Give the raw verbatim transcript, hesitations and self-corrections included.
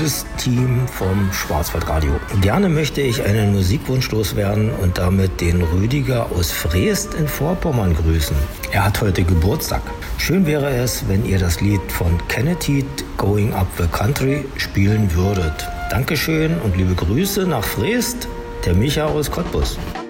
liebes Team vom Schwarzwaldradio. Gerne möchte ich einen Musikwunsch loswerden und damit den Rüdiger aus Freest in Vorpommern grüßen. Er hat heute Geburtstag. Schön wäre es, wenn ihr das Lied von Kennedy, Going Up the Country, spielen würdet. Dankeschön und liebe Grüße nach Freest, der Micha aus Cottbus.